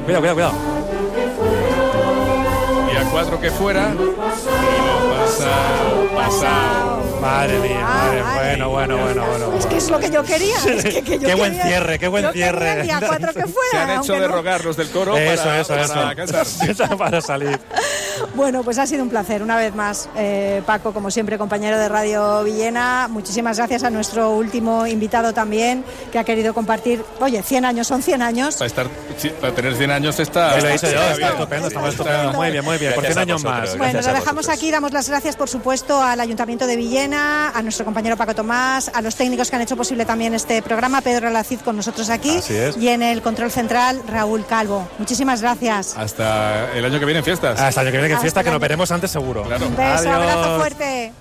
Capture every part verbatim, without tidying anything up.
Cuidado, cuidado, cuidado. Y a cuatro que fuera. Y lo pasa, pasa. Madre mía, madre, Ay, bueno, bueno, bueno, bueno. Es que es lo que yo quería. Es que, que yo Qué buen quería- cierre, qué buen yo cierre. quería que a cuatro que fuera. Se han hecho aunque de no. rogar los del coro Eso, para, eso, para eso. casarse. Para salir. Bueno, pues ha sido un placer una vez más, eh, Paco, como siempre, compañero de Radio Villena. Muchísimas gracias a nuestro último invitado también, que ha querido compartir. Oye, cien años son cien años. Para, estar, sí, para tener cien años está... Que lo he dicho yo, está está bien. estupendo, estamos Está- estupendo. Muy bien, muy bien, por Gracias cien a años vosotros. más. Bueno, Gracias lo a dejamos vosotros. aquí. Damos las gracias, por supuesto, al Ayuntamiento de Villena, a nuestro compañero Paco Tomás, a los técnicos que han hecho posible también este programa, Pedro Lacid con nosotros aquí, Así es. y en el control central, Raúl Calvo. Muchísimas gracias. Hasta el año que viene en fiestas. Hasta el año que viene, que Hasta fiesta, el que nos año. veremos antes seguro. Claro. Un beso, Adiós. abrazo fuerte.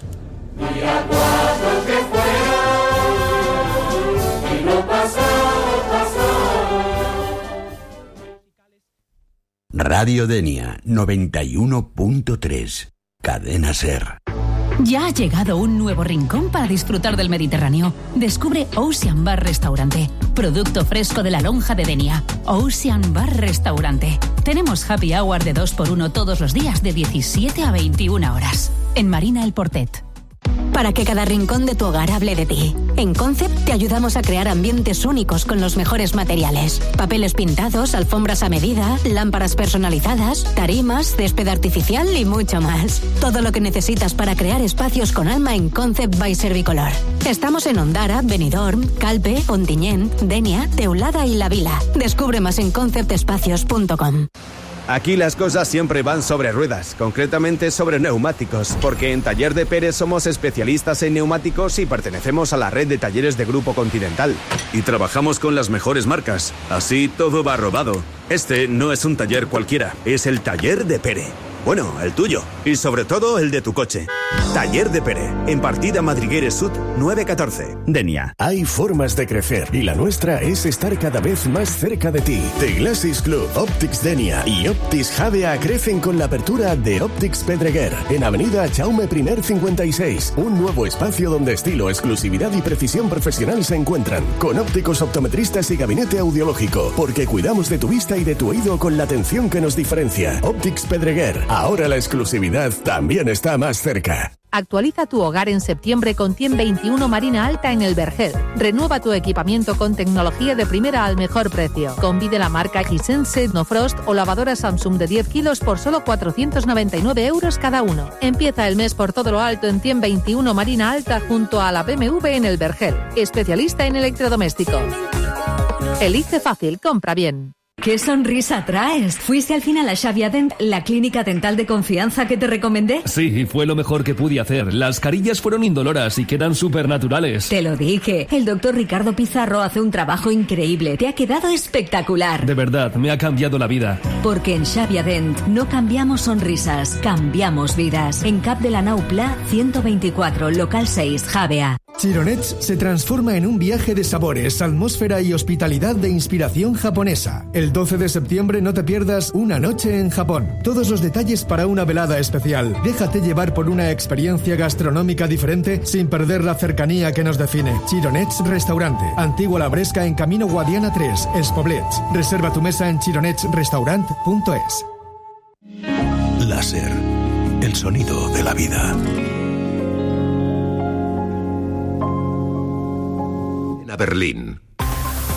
Radio Denia noventa y uno punto tres. Cadena Ser. Ya ha llegado un nuevo rincón para disfrutar del Mediterráneo. Descubre Ocean Bar Restaurante, producto fresco de la lonja de Denia. Ocean Bar Restaurante. Tenemos happy hour de dos por uno todos los días de diecisiete a veintiuna horas. En Marina El Portet. Para que cada rincón de tu hogar hable de ti. En Concept te ayudamos a crear ambientes únicos con los mejores materiales. Papeles pintados, alfombras a medida, lámparas personalizadas, tarimas, césped artificial y mucho más. Todo lo que necesitas para crear espacios con alma en Concept by Servicolor. Estamos en Ondara, Benidorm, Calpe, Ontinyent, Denia, Teulada y La Vila. Descubre más en concept espacios punto com. Aquí las cosas siempre van sobre ruedas, concretamente sobre neumáticos, porque en Taller de Pérez somos especialistas en neumáticos y pertenecemos a la red de talleres de Grupo Continental. Y trabajamos con las mejores marcas, así todo va rodado. Este no es un taller cualquiera, es el Taller de Pérez. Bueno, el tuyo. Y sobre todo el de tu coche. Taller de Pérez, en Partida Madrigueres Sud nueve catorce. Denia. Hay formas de crecer y la nuestra es estar cada vez más cerca de ti. The Glasses Club, Optics Denia y Optics Javea crecen con la apertura de Optics Pedreguer en Avenida Jaume I cincuenta y seis. Un nuevo espacio donde estilo, exclusividad y precisión profesional se encuentran. Con ópticos, optometristas y gabinete audiológico. Porque cuidamos de tu vista y de tu oído con la atención que nos diferencia. Optics Pedreguer. Ahora la exclusividad también está más cerca. Actualiza tu hogar en septiembre con Tiem veintiuno Marina Alta en el Vergel. Renueva tu equipamiento con tecnología de primera al mejor precio. Convide la marca Hisense, No Frost o lavadora Samsung de diez kilos por solo cuatrocientos noventa y nueve euros cada uno. Empieza el mes por todo lo alto en Tiem veintiuno Marina Alta junto a la B M W en el Vergel. Especialista en electrodomésticos. Elige fácil, compra bien. ¡Qué sonrisa traes! ¿Fuiste al final a Xavia Dent, la clínica dental de confianza que te recomendé? Sí, fue lo mejor que pude hacer. Las carillas fueron indoloras y quedan súper naturales. Te lo dije. El doctor Ricardo Pizarro hace un trabajo increíble. Te ha quedado espectacular. De verdad, me ha cambiado la vida. Porque en Xavia Dent no cambiamos sonrisas, cambiamos vidas. En Cap de la Nau Pla, ciento veinticuatro, local seis, Javea. Chironets se transforma en un viaje de sabores, atmósfera y hospitalidad de inspiración japonesa. El doce de septiembre no te pierdas Una noche en Japón. Todos los detalles para una velada especial. Déjate llevar por una experiencia gastronómica diferente sin perder la cercanía que nos define. Chironets Restaurante. Antigua La Bresca en Camino Guadiana tres, Els Poblets. Reserva tu mesa en chironets restaurant punto es. Láser. El sonido de la vida. A Berlín.